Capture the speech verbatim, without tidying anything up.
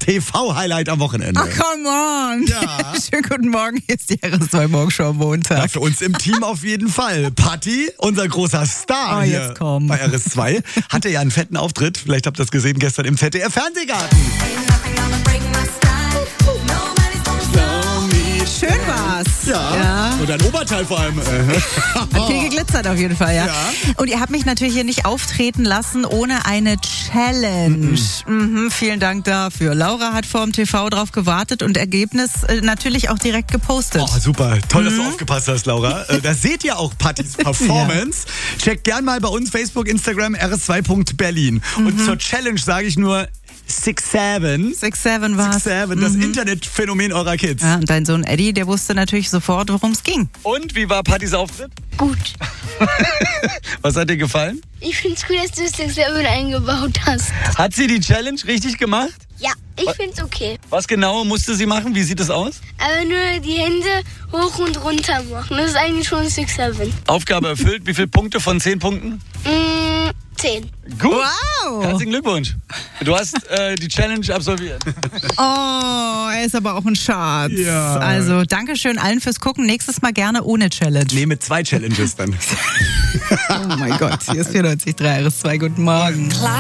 T V-Highlight am Wochenende. Ach, come on. Ja. Schönen guten Morgen, hier ist die R S zwei Morgenshow am Montag. Ja, für uns im Team auf jeden Fall. Patti, unser großer Star Oh, hier jetzt komm. bei R S zwei, hatte ja einen fetten Auftritt. Vielleicht habt ihr das gesehen gestern im Z D F-Fernsehgarten. Schön war's. Ja. ja. Und ein Oberteil vor allem. Hat viel geglitzert auf jeden Fall, ja. Ja. Und ihr habt mich natürlich hier nicht auftreten lassen ohne eine Challenge. Mhm, vielen Dank dafür. Laura hat vor dem T V drauf gewartet und Ergebnis äh, natürlich auch direkt gepostet. Oh, super. Toll, dass du aufgepasst hast, Laura. Äh, da seht ihr auch Pattis Performance. Ja. Checkt gern mal bei uns Facebook, Instagram, R S zwei Punkt Berlin. Mhm. Und zur Challenge sage ich nur six seven. six seven war's. six seven, das mhm. Internetphänomen eurer Kids. Ja, und dein Sohn Eddie, der wusste natürlich sofort, worum es ging. Und wie war Pattis Auftritt? Gut. Was hat dir gefallen? Ich find's gut, dass du six seven eingebaut hast. Hat sie die Challenge richtig gemacht? Ja, ich find's okay. Was genau musste sie machen? Wie sieht es aus? Aber nur die Hände hoch und runter machen. Das ist eigentlich schon six seven. Aufgabe erfüllt. Wie viele Punkte von zehn Punkten? Mm, zehn. Gut. Wow. Herzlichen Glückwunsch. Du hast äh, die Challenge absolviert. Oh, er ist aber auch ein Schatz. Ja. Also, Dankeschön allen fürs Gucken. Nächstes Mal gerne ohne Challenge. Nee, mit zwei Challenges dann. Oh mein Gott, hier ist vierundneunzig Komma drei R S zwei. Guten Morgen.